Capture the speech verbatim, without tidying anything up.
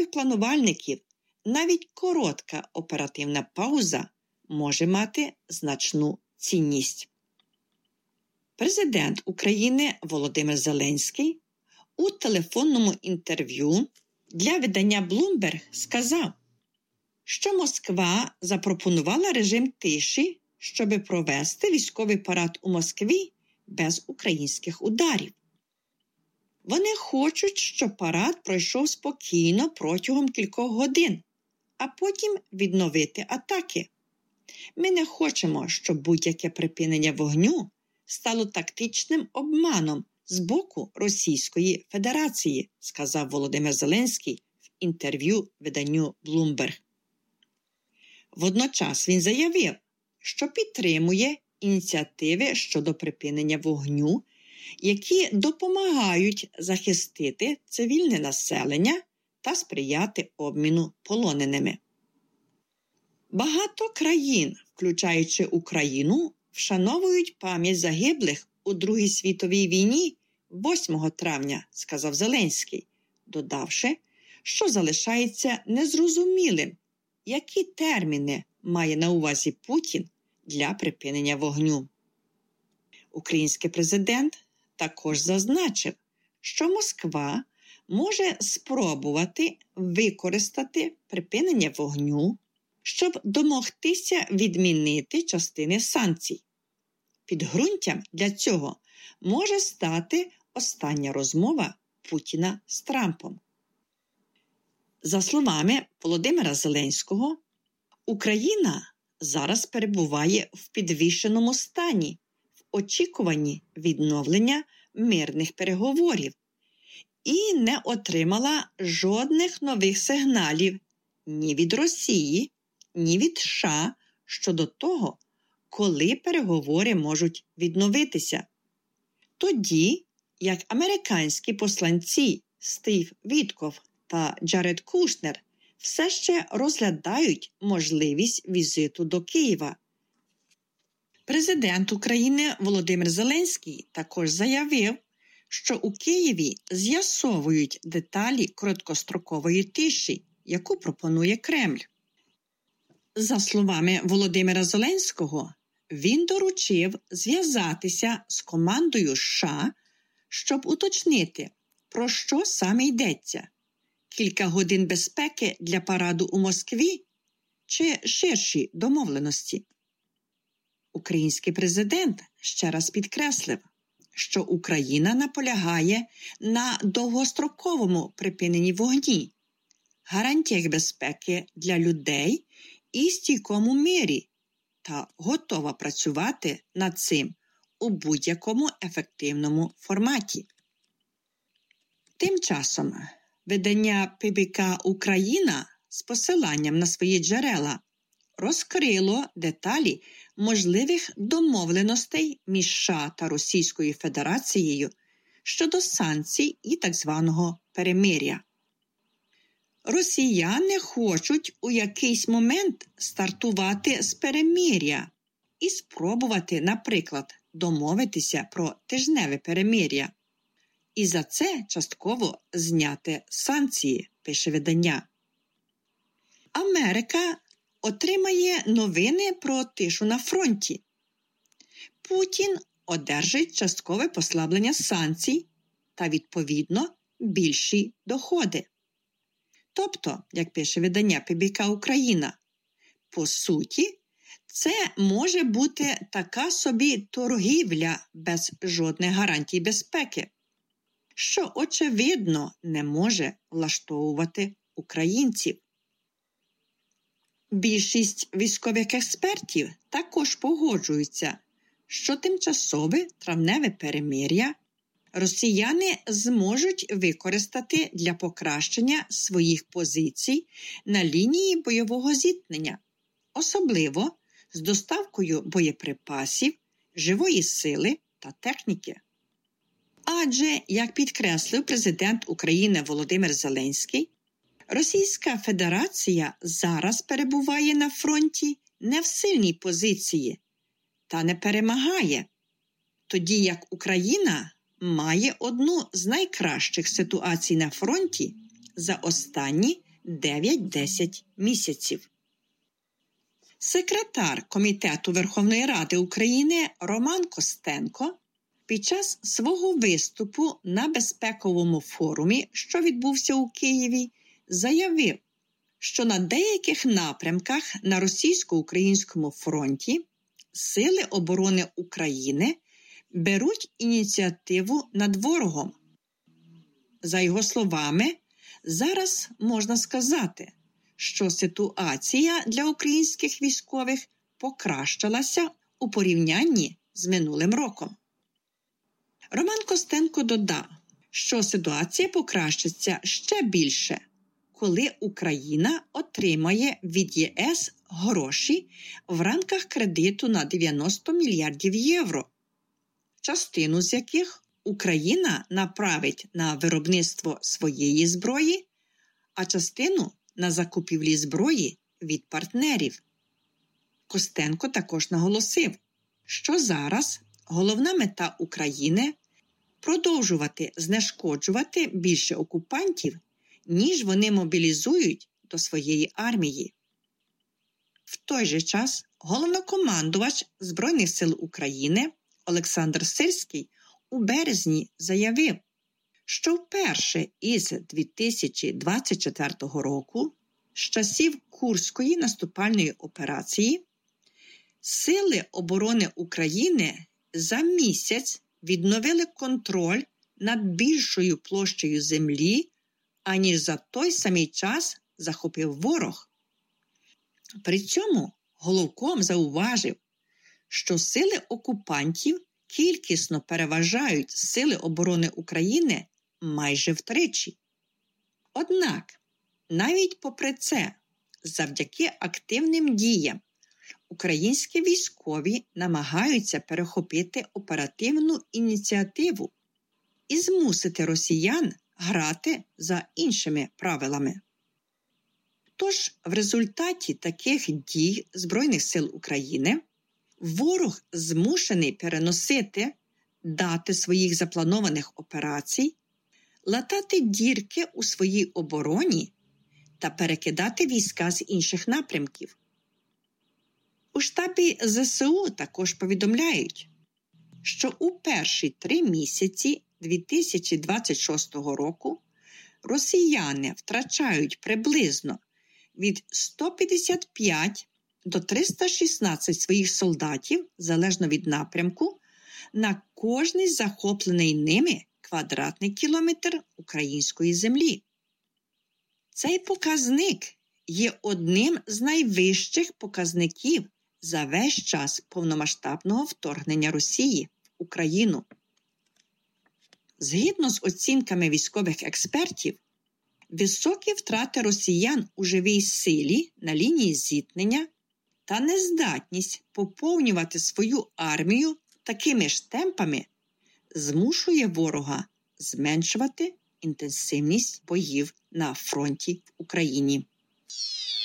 планувальників навіть коротка оперативна пауза може мати значну цінність. Президент України Володимир Зеленський у телефонному інтерв'ю для видання Bloomberg сказав, що Москва запропонувала режим тиші, щоби провести військовий парад у Москві без українських ударів. Вони хочуть, щоб парад пройшов спокійно протягом кількох годин, а потім відновити атаки. Ми не хочемо, щоб будь-яке припинення вогню стало тактичним обманом з боку Російської Федерації, сказав Володимир Зеленський в інтерв'ю виданню Bloomberg. Водночас він заявив, що підтримує ініціативи щодо припинення вогню, які допомагають захистити цивільне населення та сприяти обміну полоненими. Багато країн, включаючи Україну, вшановують пам'ять загиблих у Другій світовій війні восьмого травня, сказав Зеленський, додавши, що залишається незрозумілим, які терміни має на увазі Путін для припинення вогню. Український президент також зазначив, що Москва може спробувати використати припинення вогню, щоб домогтися відмінити частини санкцій. Підґрунтям для цього може стати остання розмова Путіна з Трампом. За словами Володимира Зеленського, Україна зараз перебуває в підвішеному стані, в очікуванні відновлення мирних переговорів і не отримала жодних нових сигналів ні від Росії, ні від США щодо того, коли переговори можуть відновитися. Тоді, як американські посланці Стів Вітков та Джаред Кушнер все ще розглядають можливість візиту до Києва. Президент України Володимир Зеленський також заявив, що у Києві з'ясовують деталі короткострокової тиші, яку пропонує Кремль. За словами Володимира Зеленського, він доручив зв'язатися з командою США, щоб уточнити, про що саме йдеться – кілька годин безпеки для параду у Москві чи ширші домовленості. Український президент ще раз підкреслив, що Україна наполягає на довгостроковому припиненні вогні, гарантіях безпеки для людей і стійкому мирі та готова працювати над цим у будь-якому ефективному форматі. Тим часом видання пі бі ка «Україна» з посиланням на свої джерела розкрило деталі можливих домовленостей між США та Російською Федерацією щодо санкцій і так званого перемир'я. Росіяни хочуть у якийсь момент стартувати з перемир'я і спробувати, наприклад, домовитися про тижневе перемир'я. І за це частково зняти санкції, пише видання. Америка отримає новини про тишу на фронті. Путін одержить часткове послаблення санкцій та, відповідно, більші доходи. Тобто, як пише видання пі бі ка «Україна», по суті, це може бути така собі торгівля без жодних гарантій безпеки, що, очевидно, не може влаштовувати українців. Більшість військових експертів також погоджуються, що тимчасове травневе перемир'я росіяни зможуть використати для покращення своїх позицій на лінії бойового зіткнення, особливо з доставкою боєприпасів, живої сили та техніки. Адже, як підкреслив президент України Володимир Зеленський, Російська Федерація зараз перебуває на фронті не в сильній позиції та не перемагає, тоді як Україна має одну з найкращих ситуацій на фронті за останні дев'ять-десять місяців. Секретар Комітету Верховної Ради України Роман Костенко під час свого виступу на безпековому форумі, що відбувся у Києві, заявив, що на деяких напрямках на російсько-українському фронті Сили оборони України беруть ініціативу над ворогом. За його словами, зараз можна сказати, що ситуація для українських військових покращилася у порівнянні з минулим роком. Роман Костенко додав, що ситуація покращиться ще більше, коли Україна отримає від ЄС гроші в рамках кредиту на дев'яносто мільярдів євро, частину з яких Україна направить на виробництво своєї зброї, а частину – на закупівлі зброї від партнерів. Костенко також наголосив, що зараз головна мета України – продовжувати знешкоджувати більше окупантів, ніж вони мобілізують до своєї армії. В той же час головнокомандувач Збройних сил України Олександр Сирський у березні заявив, що вперше із дві тисячі двадцять четвертого року, з часів Курської наступальної операції, Сили оборони України за місяць відновили контроль над більшою площею землі, аніж за той самий час захопив ворог. При цьому головком зауважив, що сили окупантів кількісно переважають Сили оборони України майже втричі. Однак, навіть попри це, завдяки активним діям, українські військові намагаються перехопити оперативну ініціативу і змусити росіян грати за іншими правилами. Тож, в результаті таких дій Збройних сил України ворог змушений переносити дати своїх запланованих операцій, латати дірки у своїй обороні та перекидати війська з інших напрямків. У штабі зе се у також повідомляють, що у перші три місяці дві тисячі двадцять шостого року росіяни втрачають приблизно від сто п'ятдесят п'ять до триста шістнадцять своїх солдатів, залежно від напрямку, на кожний захоплений ними квадратний кілометр української землі. Цей показник є одним з найвищих показників за весь час повномасштабного вторгнення Росії в Україну. Згідно з оцінками військових експертів, високі втрати росіян у живій силі на лінії зіткнення та нездатність поповнювати свою армію такими ж темпами змушує ворога зменшувати інтенсивність боїв на фронті в Україні.